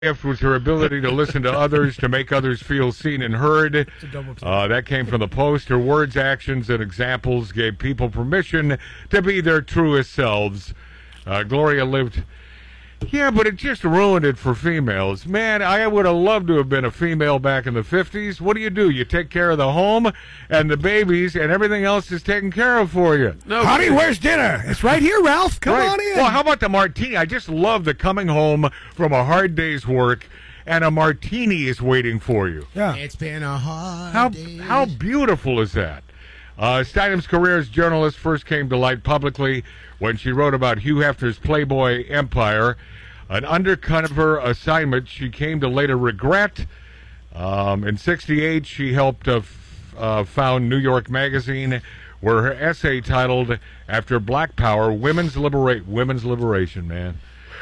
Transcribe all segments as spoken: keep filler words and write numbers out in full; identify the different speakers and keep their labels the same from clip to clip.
Speaker 1: gift was her ability to listen to others, to make others feel seen and heard. Uh, that came from the Post. Her words, actions, and examples gave people permission to be their truest selves. Uh, Gloria lived... Yeah, but it just ruined it for females. Man, I would have loved to have been a female back in the fifties. What do you do? You take care of the home and the babies, and everything else is taken care of for you.
Speaker 2: No, honey, where's dinner? It's right here, Ralph. Come
Speaker 1: right.
Speaker 2: on in.
Speaker 1: Well, how about the martini? I just love the coming home from a hard day's work, and a martini is waiting for you.
Speaker 2: Yeah.
Speaker 3: It's been a hard
Speaker 1: How,
Speaker 3: day.
Speaker 1: how beautiful is that? Uh, Steinem's career as journalist first came to light publicly when she wrote about Hugh Hefner's Playboy empire, an undercover assignment she came to later regret. Um, in sixty-eight, she helped uh, f- uh, found New York Magazine, where her essay titled, After Black Power, Women's Liberate Women's Liberation, man.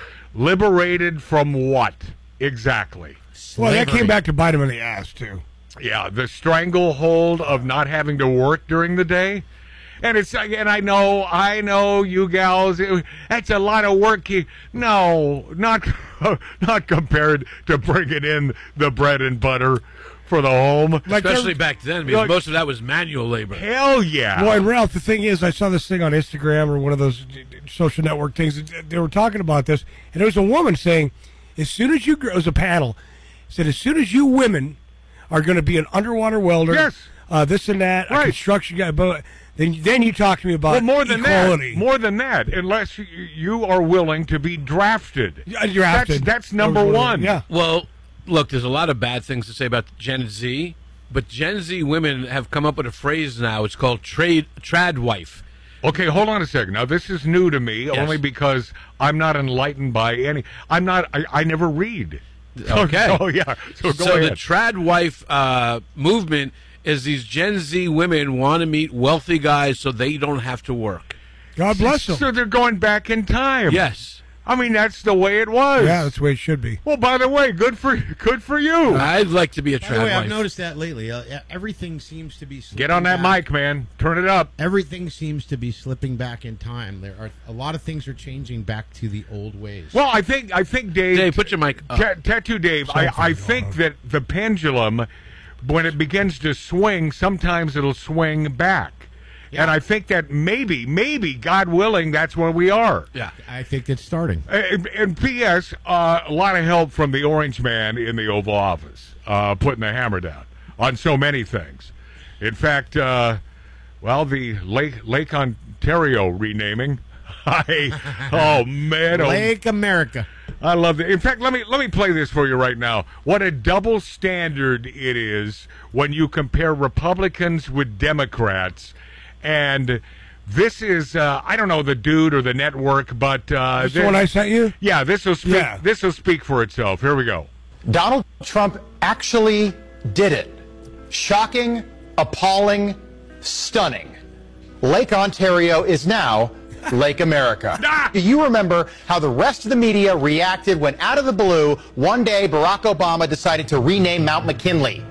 Speaker 1: Liberated from what? Exactly.
Speaker 2: Well, that came back to bite him in the ass, too.
Speaker 1: Yeah, the stranglehold of not having to work during the day. And it's and I know, I know, you gals, it, that's a lot of work. You, no, not not compared to bringing in the bread and butter for the home.
Speaker 4: Like Especially back then, because
Speaker 1: like,
Speaker 4: most of that was manual labor.
Speaker 1: Hell yeah.
Speaker 2: Well, and Ralph, the thing is, I saw this thing on Instagram or one of those social network things. They were talking about this, and there was a woman saying, as soon as you, it was a panel, said, as soon as you women are going to be an underwater welder,
Speaker 1: yes.
Speaker 2: uh, this and that,
Speaker 1: right.
Speaker 2: a construction guy, but then then you talk to me about
Speaker 1: well, more than
Speaker 2: equality.
Speaker 1: That, more than that, unless you, you are willing to be drafted.
Speaker 2: Yeah, drafted.
Speaker 1: That's, that's number one.
Speaker 2: Yeah.
Speaker 4: Well, look, there's a lot of bad things to say about Gen Z, but Gen Z women have come up with a phrase now. It's called trade trad wife.
Speaker 1: Okay, hold on a second. Now, this is new to me,
Speaker 4: yes.
Speaker 1: only because I'm not enlightened by any. I'm not. I, I never read.
Speaker 4: Okay.
Speaker 1: Oh, yeah. So, go
Speaker 4: so
Speaker 1: ahead.
Speaker 4: the trad wife uh, movement is these Gen Z women want to meet wealthy guys so they don't have to work.
Speaker 2: God bless them.
Speaker 1: So they're going back in time.
Speaker 4: Yes.
Speaker 1: I mean, that's the way it was.
Speaker 2: Yeah, that's the way it should be.
Speaker 1: Well, by the way, good for good for you.
Speaker 4: I'd like to be a
Speaker 3: By
Speaker 4: trad
Speaker 3: the way,
Speaker 4: wife.
Speaker 3: I've noticed that lately. Uh, everything seems to be slipping
Speaker 1: Get on that
Speaker 3: back.
Speaker 1: mic, man. Turn it up.
Speaker 3: Everything seems to be slipping back in time. There are a lot of things are changing back to the old ways.
Speaker 1: Well, I think I think Dave.
Speaker 4: Dave, put your mic up.
Speaker 1: Ta- Tattoo Dave. I, I think that the pendulum, when it begins to swing, sometimes it'll swing back. Yeah. And I think that maybe, maybe, God willing, that's where we are.
Speaker 4: Yeah.
Speaker 3: I think it's starting.
Speaker 1: And, and P S Uh, a lot of help from the Orange Man in the Oval Office, uh, putting the hammer down on so many things. In fact, uh, well, the Lake Lake Ontario renaming. I, oh man, oh,
Speaker 3: Lake America.
Speaker 1: I love it. In fact, let me let me play this for you right now. What a double standard it is when you compare Republicans with Democrats. And this is, uh, I don't know the dude or the network, but... Uh,
Speaker 2: this the one I sent you?
Speaker 1: Yeah, this will speak,
Speaker 2: yeah.
Speaker 1: this will speak for itself. Here we go.
Speaker 5: Donald Trump actually did it. Shocking, appalling, stunning. Lake Ontario is now Lake America.
Speaker 1: Ah!
Speaker 5: Do you remember how the rest of the media reacted when out of the blue, one day Barack Obama decided to rename Mount McKinley?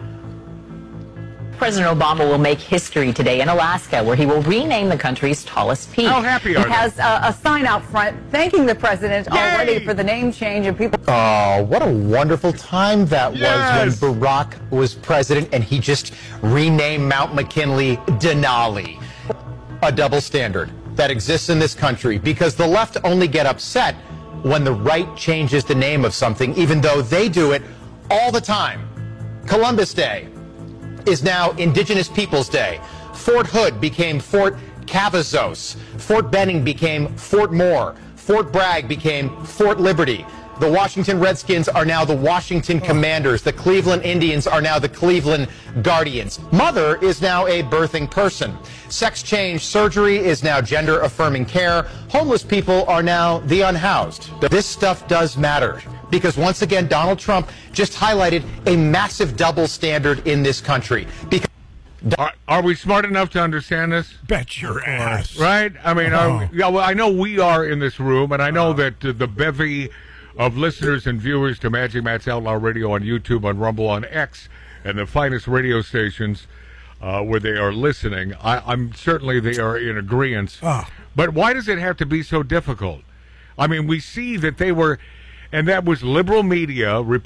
Speaker 6: President Obama will make history today in Alaska, where he will rename the country's tallest peak.
Speaker 1: How happy are
Speaker 6: he
Speaker 1: they?
Speaker 6: has a, a sign out front thanking the president
Speaker 1: Yay!
Speaker 6: already for the name change, and people.
Speaker 5: Oh, what a wonderful time that
Speaker 1: Yes!
Speaker 5: was when Barack was president and he just renamed Mount McKinley Denali. A double standard that exists in this country because the left only get upset when the right changes the name of something, even though they do it all the time. Columbus Day is now Indigenous Peoples Day. Fort Hood became Fort Cavazos. Fort Benning became Fort Moore. Fort Bragg became Fort Liberty. The Washington Redskins are now the Washington Commanders. The Cleveland Indians are now the Cleveland Guardians. Mother is now a birthing person. Sex change surgery is now gender affirming care. Homeless people are now the unhoused. This stuff does matter. Because once again, Donald Trump just highlighted a massive double standard in this country. Because
Speaker 1: Are, are we smart enough to understand this?
Speaker 2: Bet your ass.
Speaker 1: Right? I mean, are we, yeah, well, I know we are in this room, and I know that uh, the bevy of listeners and viewers to Magic Matt's Outlaw Radio on YouTube, on Rumble, on X, and the finest radio stations uh, where they are listening, I, I'm certainly they are in agreement.
Speaker 2: Oh.
Speaker 1: But why does it have to be so difficult? I mean, we see that they were... and that was liberal media